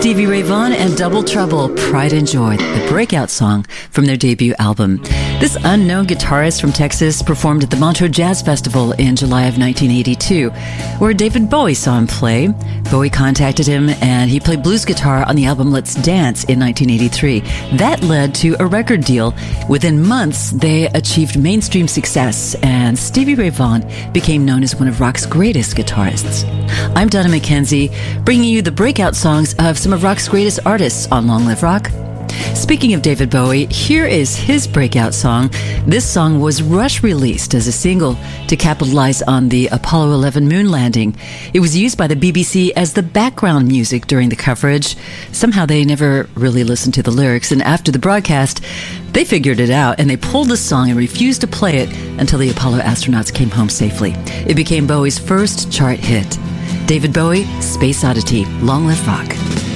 Stevie Ray Vaughan and Double Trouble, Pride and Joy, the breakout song from their debut album. This unknown guitarist from Texas performed at the Montreux Jazz Festival in July of 1982, where David Bowie saw him play. Bowie contacted him, and he played blues guitar on the album Let's Dance in 1983. That led to a record deal. Within months, they achieved mainstream success, and Stevie Ray Vaughan became known as one of rock's greatest guitarists. I'm Donna McKenzie, bringing you the breakout songs of some of rock's greatest artists on Long Live Rock. Speaking of David Bowie, here is his breakout song. This song was Rush released as a single to capitalize on the Apollo 11 moon landing. It was used by the BBC as the background music during the coverage. Somehow they never really listened to the lyrics, and after the broadcast, they figured it out and they pulled the song and refused to play it until the Apollo astronauts came home safely. It became Bowie's first chart hit. David Bowie, Space Oddity, Long Live Rock.